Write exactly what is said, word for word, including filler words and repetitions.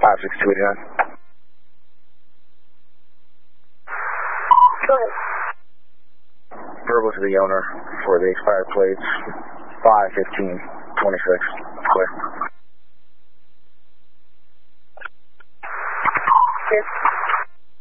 five six two eight nine. Go ahead. Verbal to the owner for the expired plates, five fifteen twenty-six. Clear. Clear.